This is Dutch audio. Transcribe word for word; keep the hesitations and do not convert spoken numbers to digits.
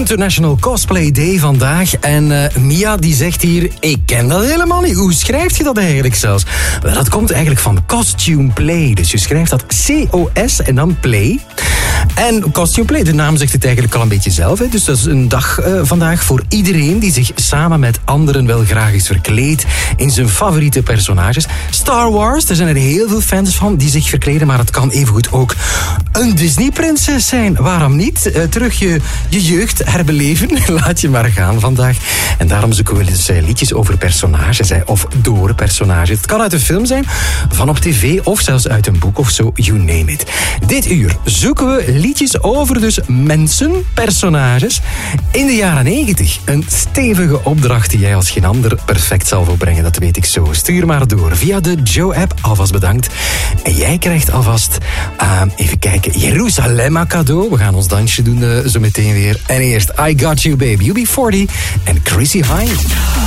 International Cosplay Day vandaag. En uh, Mia die zegt hier, ik ken dat helemaal niet. Hoe schrijf je dat eigenlijk zelfs? Wel, dat komt eigenlijk van Costume Play. Dus je schrijft dat C O S en dan Play. En Costume Play, de naam zegt het eigenlijk al een beetje zelf. Hè? Dus dat is een dag uh, vandaag voor iedereen die zich samen met anderen wel graag is verkleed in zijn favoriete personages. Star Wars, daar zijn er heel veel fans van die zich verkleden, maar het kan evengoed ook een Disney-prinses zijn. Waarom niet? Uh, terug je, je jeugd herbeleven. Laat je maar gaan vandaag. En daarom zoeken we dus uh, liedjes over personages, hè, of door personages. Het kan uit een film zijn, van op tv of zelfs uit een boek of zo, you name it. Dit uur zoeken we liedjes over dus mensen, personages. In de jaren negentig. Een stevige opdracht die jij als geen ander perfect zal volbrengen, dat weet ik zo. Stuur maar door via de Joe-app. Alvast bedankt. En jij krijgt alvast, uh, even kijken, Jerusalem cadeau. We gaan ons dansje doen uh, zo meteen weer. En eerst I Got You Baby, U B forty en Chrissy Hynde.